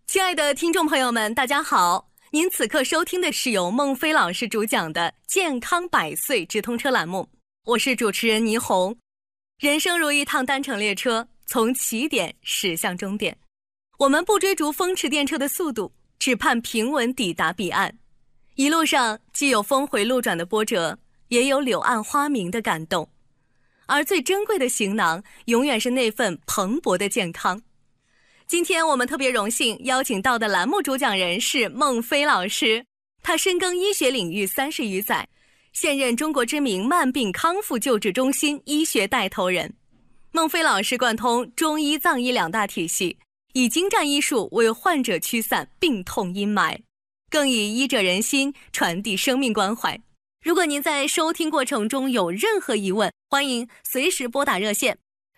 亲爱的听众朋友们，大家好！您此刻收听的是由孟非老师主讲的健康百岁直通车栏目，我是主持人倪虹。人生如一趟单程列车，从起点驶向终点。我们不追逐风驰电掣的速度，只盼平稳抵达彼岸。一路上既有峰回路转的波折，也有柳暗花明的感动。而最珍贵的行囊，永远是那份蓬勃的健康。今天我们特别荣幸邀请到的栏目主讲人是孟非老师，他深耕医学领域30余载，现任中国知名慢病康复救治中心医学带头人。孟非老师贯通中医藏医两大体系，以精湛医术为患者驱散病痛阴霾，更以医者仁心传递生命关怀。如果您在收听过程中有任何疑问，欢迎随时拨打热线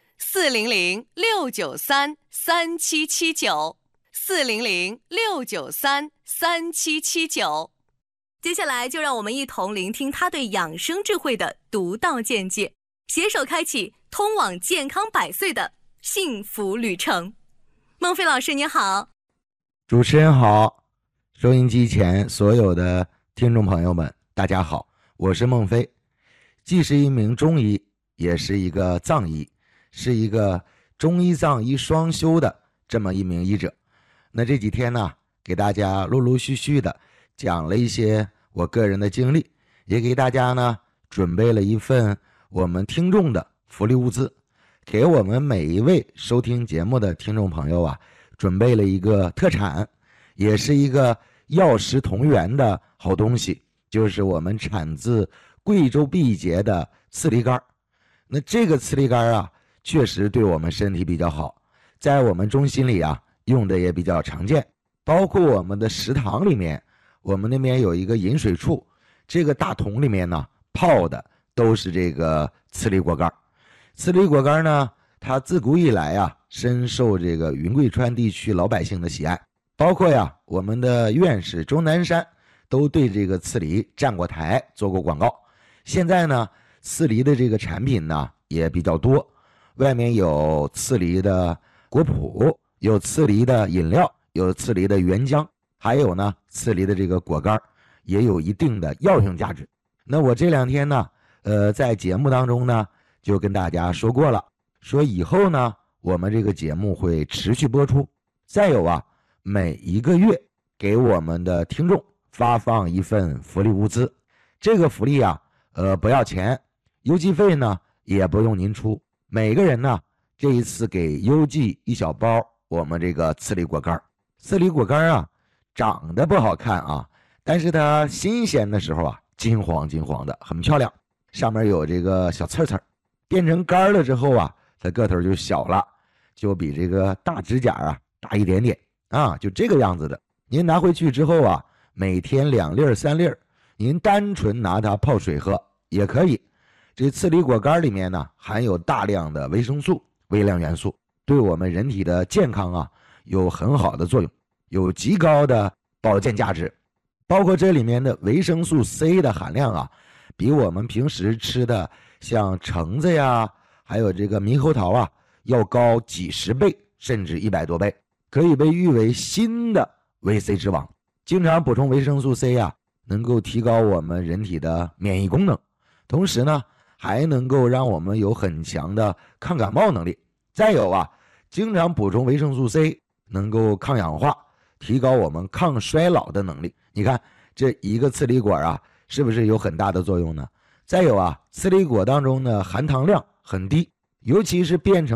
400-693-3779，400-693-3779。接下来就让我们一同聆听他对养生智慧的独到见解，携手开启通往健康百岁的幸福旅程。孟非老师您好。 主持人好，收音机前所有的听众朋友们大家好，我是孟非，既是一名中医，也是一个藏医，是一个中医藏医双修的这么一名医者。那这几天呢，给大家陆陆续续的讲了一些我个人的经历，也给大家呢准备了一份我们听众的福利物资，给我们每一位收听节目的听众朋友啊，准备了一个特产，也是一个药食同源的好东西，就是我们产自贵州毕节的刺梨干。那这个刺梨干啊，确实对我们身体比较好，在我们中心里啊用的也比较常见，包括我们的食堂里面，我们那边有一个饮水处，这个大桶里面呢泡的都是这个刺梨果干。刺梨果干呢，它自古以来啊深受这个云贵川地区老百姓的喜爱，包括呀我们的院士钟南山都对这个刺梨站过台做过广告。现在呢，刺梨的这个产品呢也比较多，外面有刺梨的果脯，有刺梨的饮料，有刺梨的原浆，还有呢刺梨的这个果干，也有一定的药用价值。那我这两天呢在节目当中呢就跟大家说过了，说以后呢我们这个节目会持续播出，再有啊每一个月给我们的听众发放一份福利物资。这个福利啊不要钱，邮寄费呢也不用您出，每个人呢这一次给邮寄一小包我们这个刺梨果干。刺梨果干啊长得不好看啊，但是它新鲜的时候啊金黄金黄的，很漂亮，上面有这个小刺刺，变成干了之后啊它个头就小了，就比这个大指甲啊大一点点啊，就这个样子的。您拿回去之后啊，每天2粒3粒，您单纯拿它泡水喝也可以。这刺梨果干里面呢含有大量的维生素、微量元素，对我们人体的健康啊有很好的作用，有极高的保健价值。包括这里面的维生素 C 的含量啊，比我们平时吃的像橙子呀，还有这个猕猴桃啊要高几十倍，甚至100多倍，可以被誉为新的维 C 之王。经常补充维生素 C 啊，能够提高我们人体的免疫功能，同时呢还能够让我们有很强的抗感冒能力。再有啊，经常补充维生素 C 能够抗氧化，提高我们抗衰老的能力。你看这一个刺梨果啊是不是有很大的作用呢？再有啊，刺梨果当中呢含糖量很低，尤其是变成